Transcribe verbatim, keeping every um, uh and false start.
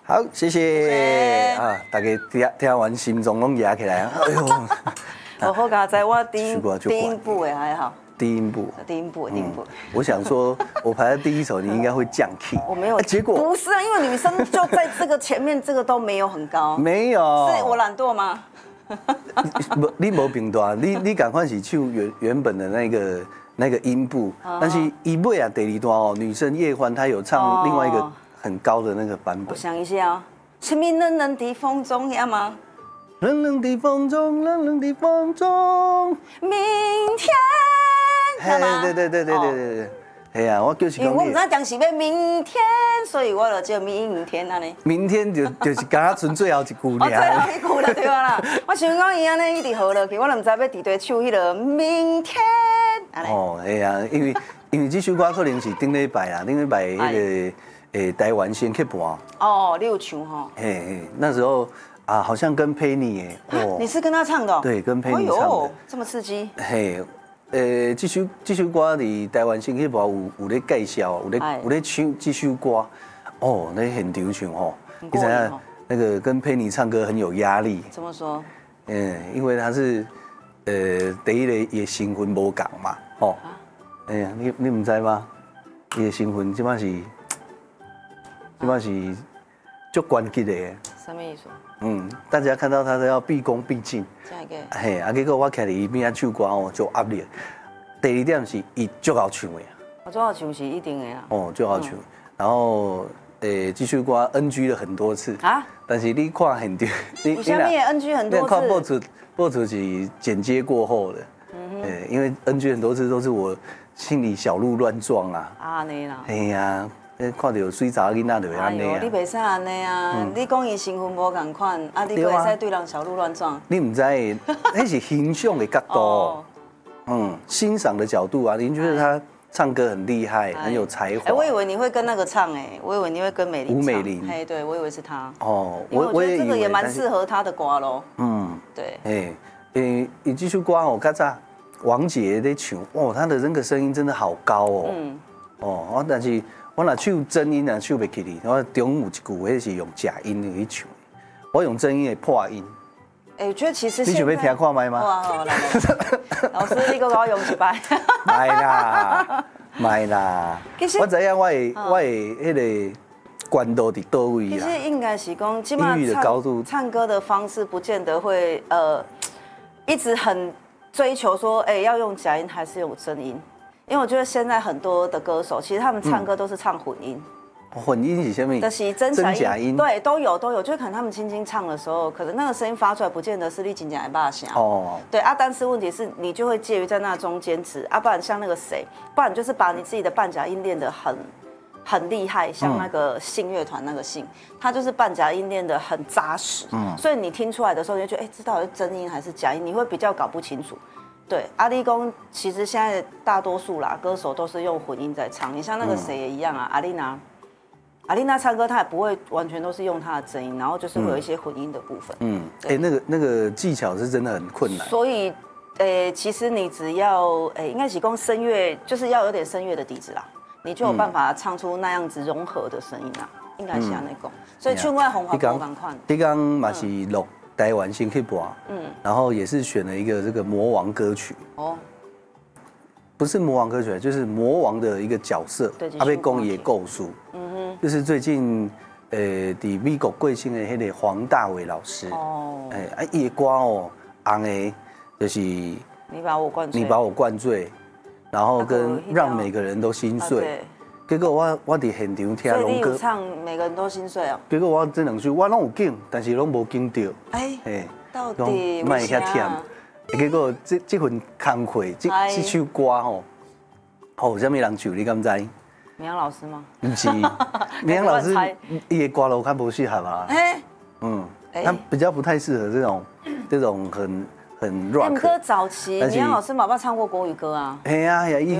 好，谢谢啊！大家听听完心中拢压起来啊！哎呦， 我好佳在我第第一部也还好。 低音部， 低音部，低音部。 我想说，我排在第一首，你应该会降 key。 我没有， 结果不是啊，因为女生就在这个前面，这个都没有很高。 没有， 是我懒惰吗？ 不，你没评断，你你赶快是唱原原本的那个那个音部，但是一尾啊第二段哦，女生叶欢她有唱另外一个很高的那个版本。 我想一下啊，前面冷冷的风中呀吗？ 冷冷的风中，冷冷的风中， 明天。 嘿，对对对对对对对，哎呀，我就是讲， 因为我唔知讲是要明天，所以我就叫明天安尼。 明天就就是刚刚剩最后一句哦，最后一句了对啦。我想讲伊安尼一直好落去，我都唔知要伫对唱迄个明天安尼。 哦，哎呀，因为因为这首歌可能是顶礼拜啦，顶礼拜迄个诶台湾先去播。 哦，你有唱吼？ 嘿嘿，那时候啊，好像跟佩妮耶。 哦，你是跟他唱的？ 对，跟佩妮唱的。 这么刺激。 嘿。呃，这首这首歌伫台湾新去播有有咧介绍，有咧有咧唱这首歌，哦，那现场唱吼，你知影那个跟佩妮唱歌很有压力。 怎么说？ 嗯，因为他是呃第一个也身份无共嘛，吼。哎呀，你你唔知吗？伊的身份即摆是，即摆是足关键的。 什么意思？ 嗯，大家看到他都要毕恭毕敬。 这个。 嘿，啊，结果我徛伫伊边仔唱歌哦，就压力。第二点是伊足好唱的。 我足好唱是一定的啦。 哦，足好唱。然后，诶，这首歌 N G 了很多次。啊？但是你看现场， 你你下面也 N G 很多次。 看播出播出是剪接过后的。嗯哼。因为 N G 很多次都是我心里小鹿乱撞啊。 啊，你啦。 哎呀。看到水查囡仔就会安尼啊！ 你袂使安尼啊！你讲伊身份无共款，啊，你袂使对人小鹿乱撞。 你唔知，那是欣赏的角度，嗯，欣赏的角度啊。您觉得他唱歌很厉害，很有才华。 哎，我以为你会跟那个唱，哎，我以为你会跟美玲。 吴美玲。 哎，对，我以为是他。 哦， 我我觉得这个也蛮适合他的歌咯。 嗯， 对。 哎，诶，你这首歌我刚才王杰在唱，哇，他的那个声音真的好高哦。嗯。哦，但是。我若唱真音啊，唱袂起哩。我中有一句，迄是用假音去唱。我用真音会破音。 哎，我觉得其实你想要听看麦吗？ 哇，好来来，老师，你给我用一摆。 卖啦，卖啦。我知影我的我的迄个关度伫倒位啦。 其实应该是讲，起码音域的高度， 唱歌的方式不见得会呃，一直很追求说，哎，要用假音还是用真音。因为我觉得现在很多的歌手，其实他们唱歌都是唱混音。 嗯、混音是什么？ 就是真假音。对，都有都有，就是可能他们轻轻唱的时候，可能那个声音发出来，不见得是你真正的把声。哦。对啊，但是问题是你就会介于在那中间值啊，不然像那个谁，不然就是把你自己的半假音练得很很厉害，像那个信乐团那个信，他就是半假音练得很扎实。嗯。所以你听出来的时候，你就觉得哎，这到底是真音还是假音？你会比较搞不清楚。对，阿丽公其实现在大多数啦，歌手都是用混音在唱。你像那个谁也一样啊，阿丽娜，阿丽娜唱歌她也不会完全都是用她的真音，然后就是会有一些混音的部分。嗯， 哎，那个那个技巧是真的很困难。 所以，诶，其实你只要诶，应该是讲声乐，就是要有点声乐的底子啦，你就有办法唱出那样子融合的声音啦，应该是安尼讲。所以唱外红花不赶快。 你刚嘛是录。台湾新去播，嗯，然后也是选了一个这个魔王歌曲，哦，不是魔王歌曲，就是魔王的一个角色，阿被公爷构书，嗯哼，就是最近，呃，伫美国贵姓的迄个黄大炜老师，哦，哎，啊，伊的歌哦，红的，就是你把我灌醉， 你把我灌醉，然后跟让每个人都心碎。结果我我伫现场听龙哥唱，每个人都心碎哦。 结果我这两句我拢有敬，但是拢无敬到。 哎，到底为啥？结果这这份工课，这这首歌吼，哦，有啥物人唱？你敢知？明阳老师吗？ 不是，明阳老师伊的歌路较不适合啊。哎，嗯，他比较不太适合这种这种很很 rock。 歌早期，明阳老师嘛，不唱过国语歌啊？ 哎呀呀，